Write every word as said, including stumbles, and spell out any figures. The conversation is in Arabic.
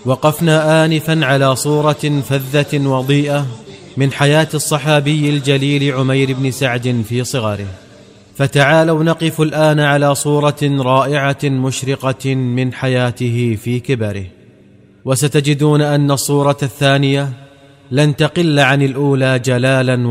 وقفنا آنفا على صورة فذة وضيئة من حياة الصحابي الجليل عمير بن سعد في صغره، فتعالوا نقف الآن على صورة رائعة مشرقة من حياته في كبره، وستجدون أن الصورة الثانية لن تقل عن الأولى جلالا